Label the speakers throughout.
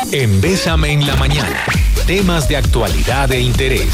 Speaker 1: En Bésame en la Mañana, temas de actualidad e interés.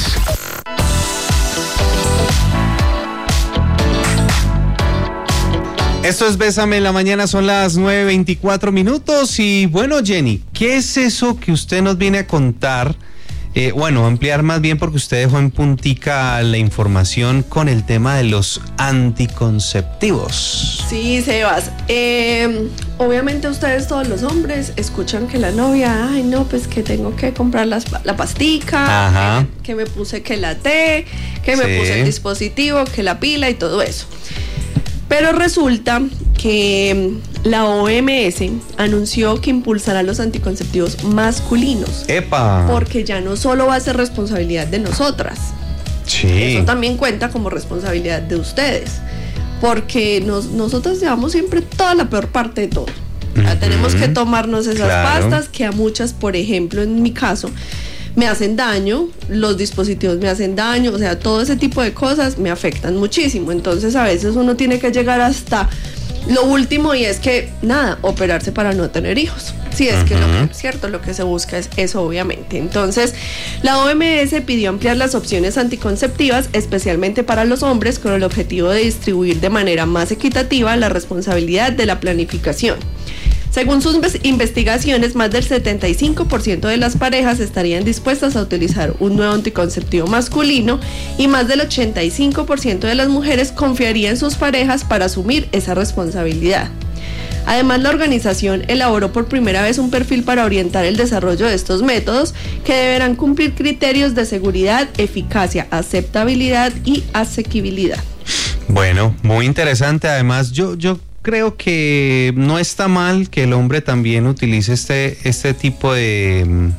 Speaker 2: Esto es Bésame en la Mañana, son las 9:24 y bueno, Jenny, ¿qué es eso que usted nos viene a contar? Ampliar más bien porque usted dejó en puntica la información con el tema de los anticonceptivos.
Speaker 3: Sí, Sebas. Obviamente ustedes, todos los hombres, escuchan que la novia, ay no, pues que tengo que comprar la pastica, que me puse que la té, que me puse el dispositivo, que la pila y todo eso. Pero resulta que la OMS anunció que impulsará los anticonceptivos masculinos.
Speaker 2: ¡Epa!
Speaker 3: Porque ya no solo va a ser responsabilidad de nosotras.
Speaker 2: Sí.
Speaker 3: Eso también cuenta como responsabilidad de ustedes. Porque nosotros llevamos siempre toda la peor parte de todo. Tenemos que tomarnos esas pastas que a muchas, por ejemplo, en mi caso, me hacen daño, los dispositivos me hacen daño, o sea, todo ese tipo de cosas me afectan muchísimo. Entonces a veces uno tiene que llegar hasta lo último y es que, operarse para no tener hijos. Sí, es que lo que se busca es eso, obviamente. Entonces, la OMS pidió ampliar las opciones anticonceptivas, especialmente para los hombres, con el objetivo de distribuir de manera más equitativa la responsabilidad de la planificación. Según sus investigaciones, más del 75% de las parejas estarían dispuestas a utilizar un nuevo anticonceptivo masculino y más del 85% de las mujeres confiaría en sus parejas para asumir esa responsabilidad. Además, la organización elaboró por primera vez un perfil para orientar el desarrollo de estos métodos que deberán cumplir criterios de seguridad, eficacia, aceptabilidad y asequibilidad.
Speaker 2: Bueno, muy interesante. Además, yo creo que no está mal que el hombre también utilice este tipo de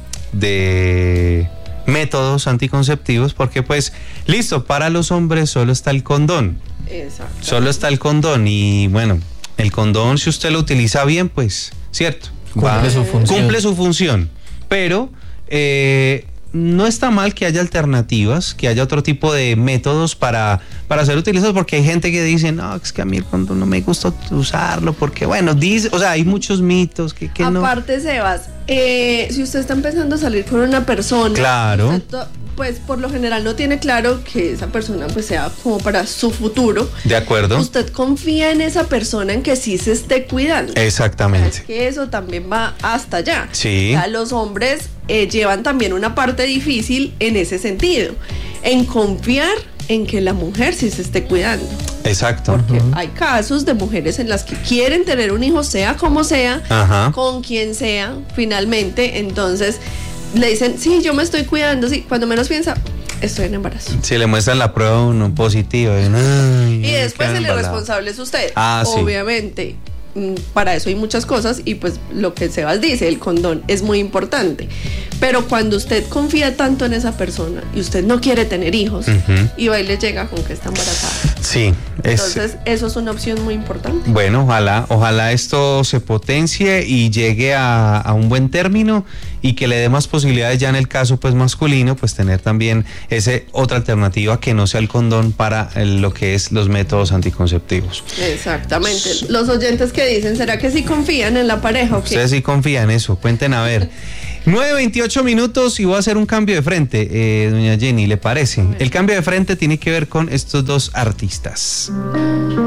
Speaker 2: métodos anticonceptivos, porque pues, listo, para los hombres solo está el condón.
Speaker 3: Exacto.
Speaker 2: Solo está el condón y bueno, el condón, si usted lo utiliza bien, pues, cierto, cumple su función, pero no está mal que haya alternativas, que haya otro tipo de métodos para ser utilizados, porque hay gente que dice, no, es que a mí el condón no me gusta usarlo, porque bueno, hay muchos mitos que no.
Speaker 3: Aparte, Sebas, si usted está empezando a salir con una persona,
Speaker 2: claro,
Speaker 3: pues por lo general no tiene claro que esa persona pues sea como para su futuro.
Speaker 2: De acuerdo.
Speaker 3: Usted confía en esa persona en que sí se esté cuidando.
Speaker 2: Exactamente.
Speaker 3: Es que eso también va hasta allá.
Speaker 2: Sí.
Speaker 3: O sea, los hombres llevan también una parte difícil en ese sentido, en confiar en que la mujer sí se esté cuidando.
Speaker 2: Exacto.
Speaker 3: Porque hay casos de mujeres en las que quieren tener un hijo, sea como sea, con quien sea, finalmente, entonces le dicen, sí, yo me estoy cuidando, sí, cuando menos piensa, estoy en embarazo.
Speaker 2: Si le muestran la prueba uno positiva.
Speaker 3: Y después el irresponsable es usted. Obviamente. Para eso hay muchas cosas y pues lo que Sebas dice, el condón es muy importante, pero cuando usted confía tanto en esa persona y usted no quiere tener hijos y va y le llega con que está embarazada, entonces eso es una opción muy importante.
Speaker 2: Bueno, ojalá esto se potencie y llegue a un buen término y que le dé más posibilidades ya en el caso pues masculino, pues tener también otra alternativa que no sea el condón para lo que es los métodos anticonceptivos.
Speaker 3: Exactamente. Los oyentes que dicen, ¿será que sí confían en la pareja o qué?
Speaker 2: Ustedes sí confían en eso, cuenten a ver. 9:28 y voy a hacer un cambio de frente, doña Jenny, ¿le parece? El cambio de frente tiene que ver con estos dos artistas.